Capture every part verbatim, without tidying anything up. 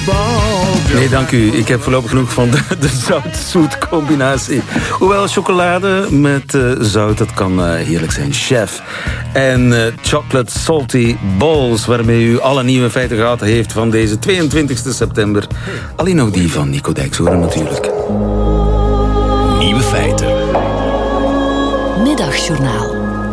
Nee, dank u. Ik heb voorlopig genoeg van de, de zout-zoet combinatie. Hoewel chocolade met uh, zout, dat kan uh, heerlijk zijn. Chef. En uh, chocolate salty balls, waarmee u alle nieuwe feiten gehad heeft van deze tweeëntwintigste september. Alleen nog die van Nico Dijkshoorn natuurlijk. Nieuwe feiten. Middagjournaal.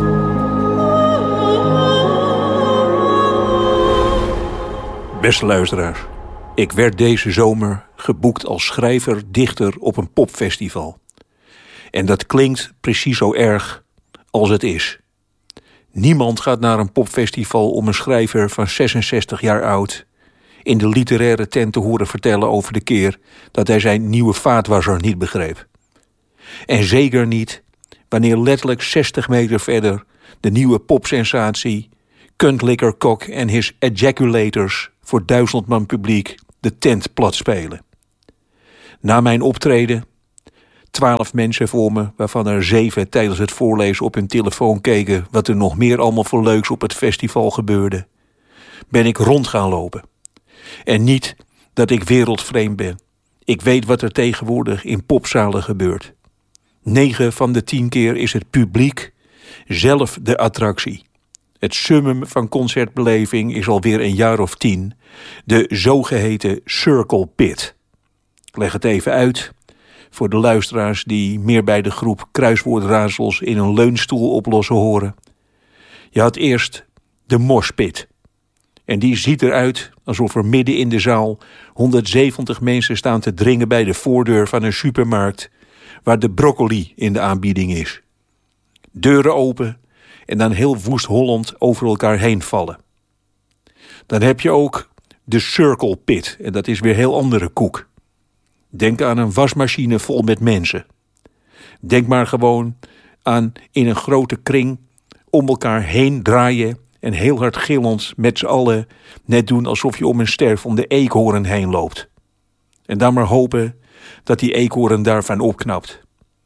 Beste luisteraars, ik werd deze zomer geboekt als schrijver, dichter op een popfestival. En dat klinkt precies zo erg als het is. Niemand gaat naar een popfestival om een schrijver van zesenzestig jaar oud in de literaire tent te horen vertellen over de keer dat hij zijn nieuwe vaatwasser niet begreep. En zeker niet wanneer letterlijk zestig meter verder de nieuwe popsensatie Kuntlikker Kok en his ejaculators voor duizend man publiek de tent plat spelen. Na mijn optreden, twaalf mensen voor me, waarvan er zeven tijdens het voorlezen op hun telefoon keken wat er nog meer allemaal voor leuks op het festival gebeurde, ben ik rond gaan lopen. En niet dat ik wereldvreemd ben. Ik weet wat er tegenwoordig in popzalen gebeurt. Negen van de tien keer is het publiek zelf de attractie. Het summum van concertbeleving is alweer een jaar of tien de zogeheten Circle Pit. Ik leg het even uit voor de luisteraars die meer bij de groep kruiswoordraadsels in een leunstoel oplossen horen. Je had eerst de Moshpit. En die ziet eruit alsof er midden in de zaal honderdzeventig mensen staan te dringen bij de voordeur van een supermarkt waar de broccoli in de aanbieding is. Deuren open en dan heel woest Holland over elkaar heen vallen. Dan heb je ook de Circle Pit en dat is weer heel andere koek. Denk aan een wasmachine vol met mensen. Denk maar gewoon aan in een grote kring om elkaar heen draaien en heel hard gillend met z'n allen net doen alsof je om een ster om de eekhoorn heen loopt. En dan maar hopen dat die eekhoorn daarvan opknapt.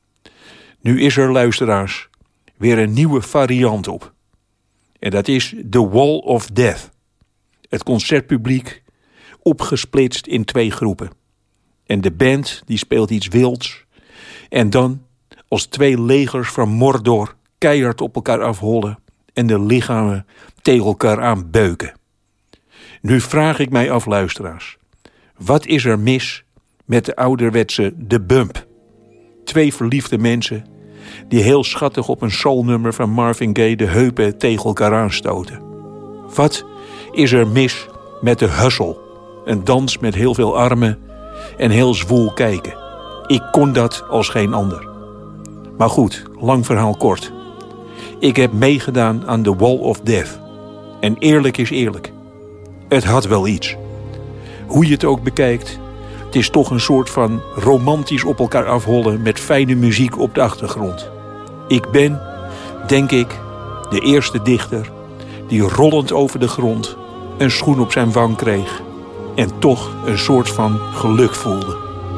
Nu is er, luisteraars, weer een nieuwe variant op. En dat is The Wall of Death. Het concertpubliek opgesplitst in twee groepen. En de band die speelt iets wilds. En dan als twee legers van Mordor keihard op elkaar afhollen en de lichamen tegen elkaar aan beuken. Nu vraag ik mij af, luisteraars. Wat is er mis met de ouderwetse The Bump? Twee verliefde mensen die heel schattig op een soulnummer van Marvin Gaye de heupen tegen elkaar aanstoten. Wat is er mis met de Hustle? Een dans met heel veel armen en heel zwoel kijken. Ik kon dat als geen ander. Maar goed, lang verhaal kort. Ik heb meegedaan aan The Wall of Death. En eerlijk is eerlijk. Het had wel iets. Hoe je het ook bekijkt, het is toch een soort van romantisch op elkaar afhollen met fijne muziek op de achtergrond. Ik ben, denk ik, de eerste dichter die rollend over de grond een schoen op zijn wang kreeg en toch een soort van geluk voelde.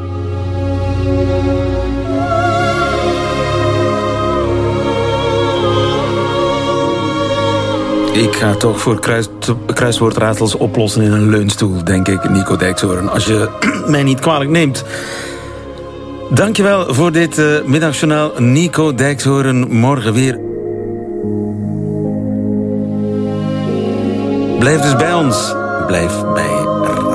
Ik ga toch voor kruis, kruiswoordraadsels oplossen in een leunstoel, denk ik, Nico Dijkshoorn. Als je mij niet kwalijk neemt. Dankjewel voor dit uh, middagjournaal, Nico Dijkshoorn. Morgen weer. Blijf dus bij ons. Blijf bij